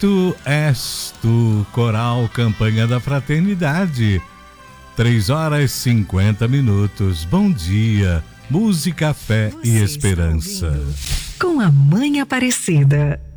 Tu és tu, Coral Campanha da Fraternidade. 3h50. Bom dia, música, fé e esperança. Com a Mãe Aparecida.